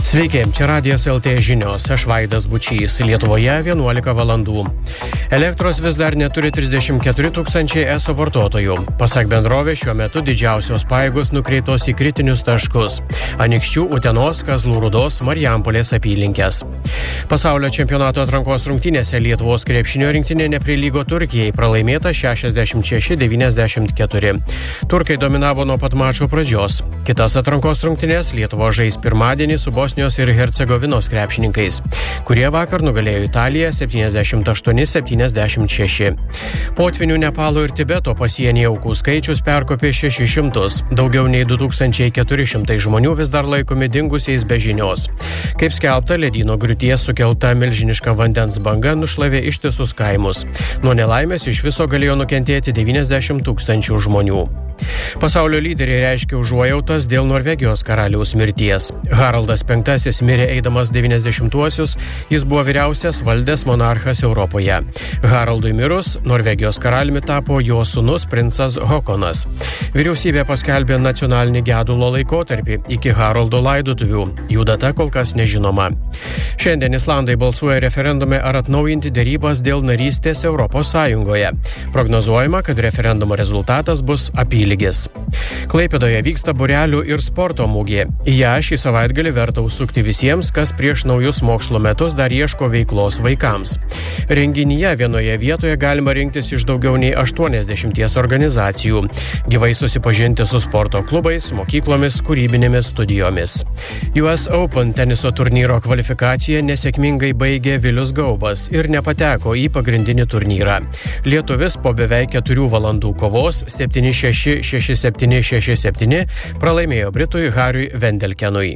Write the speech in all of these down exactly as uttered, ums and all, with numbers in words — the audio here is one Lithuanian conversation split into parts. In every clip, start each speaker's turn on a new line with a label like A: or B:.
A: Sveiki, čia Radijas L T žinios, aš Vaidas Bučys, Lietuvoje vienuolika valandų. Elektros vis dar neturi trisdešimt keturi tūkstančiai eso vartotojų. Pasak bendrovės, šiuo metu didžiausios pajėgos nukreiptos į kritinius taškus – Anykščių, Utenos, Kazlų Rūdos, Marijampolės apylinkės. Pasaulio čempionato atrankos rungtynėse Lietuvos krepšinio rinktinė neprilygo Turkijai, pralaimėta šešiasdešimt šeši devyniasdešimt keturi. Turkai dominavo nuo pat mačo pradžios. Kitas atrankos rungtynės Lietuva žais pirmadienį su Bosnijos ir Hercegovinos krepšininkais, kurie vakar nugalėjo Italiją septyniasdešimt aštuoni septyniasdešimt šeši. Potvinių Nepalo ir Tibeto pasienyje aukų skaičius perkopė šešis šimtus. Daugiau nei du tūkstančiai keturi šimtai žmonių vis dar laikomi dingusiais be žinios. Kaip skelbta, ledyno griūties sukelta milžiniška vandens banga nušlavė ištisus kaimus. Nuo nelaimės iš viso galėjo nukentėti devyniasdešimt tūkstančių žmonių. Pasaulio lyderiai reiškia užuojautas dėl Norvegijos karaliaus mirties. Haraldas penktasis mirė eidamas devyniasdešimtuosius, jis buvo vyriausias valdęs monarchas Europoje. Haraldui mirus, Norvegijos karaliumi tapo jo sūnus princas Hokonas. Vyriausybė paskelbė nacionalinį gedulo laikotarpį iki Haraldo laidotuvių. Jų data kol kas nežinoma. Šiandien Islandai balsuoja referendume ar atnaujinti derybas dėl narystės Europos Sąjungoje. Prognozuojama, kad referendumo rezultatas bus apylygis. Klaipėdoje vyksta būrelių ir sporto mugė. Į ją šį savaitgalį verta užsukti visiems, kas prieš naujus mokslo metus dar ieško veiklos vaikams. Renginyje vienoje vietoje galima rinktis iš daugiau nei aštuoniasdešimties organizacijų, gyvai susipažinti su sporto klubais, mokyklomis, kūrybinėmis studijomis. U S Open teniso turnyro kvalifikaciją nesėkmingai baigė Vilius Gaubas ir nepateko į pagrindinį turnyrą. Lietuvis po beveik keturių valandų kovos septyni šeši šeši septyni šeši septyni pralaimėjo Britui Hariui Vendelkenui.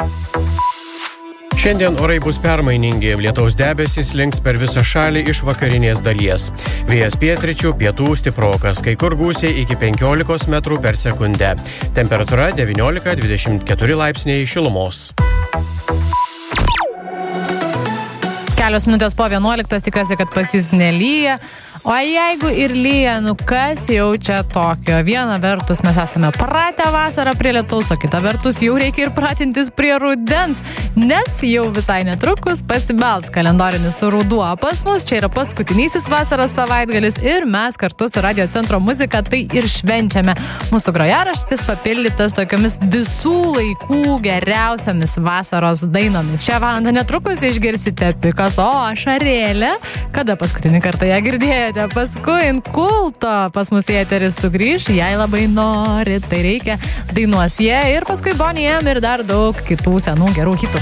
A: Šiandien orai bus permainingi, lietaus debesys links per visą šalį iš vakarinės dalies. Vėjas pietryčių, pietų stiprokas, kai kur gūsiai iki penkiolikos metrų per sekundę. Temperatūra devyniolika dvidešimt keturi laipsniai šilumos.
B: Kelios minutės po vienuoliktos, tikiuosi, kad pas jūs nelyja. O jeigu ir lyja, nu kas jau čia tokio? Viena vertus mes esame pratę vasarą prie lietaus, o kita vertus jau reikia ir pratintis prie rudens, nes jau visai netrukus pasibels kalendorinis ruduo pas mus. Čia yra paskutinysis vasaros savaitgalis ir mes kartu su Radio Centro muzika tai ir švenčiame. Mūsų grojaraštis papildytas tokiomis visų laikų geriausiamis vasaros dainomis. Šią valandą netrukus išgirsite Picasso ašarėlę. Kada paskutinį kartą ją girdėjote? Paskui Inkulto pas mus į eterį sugrįš, jei labai nori, tai reikia dainuos jie ir paskui Bonnie M ir dar daug kitų senų gerų hitų.